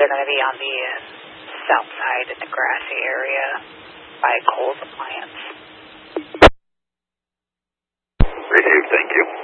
they're going to be on the south side in the grassy area by Cole's Appliance. Received, thank you.